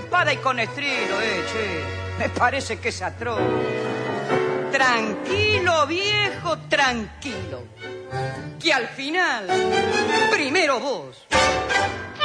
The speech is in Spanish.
espada y con estrilo, che. Me parece que es atroz. Tranquilo, viejo, tranquilo. Que al final, primero vos.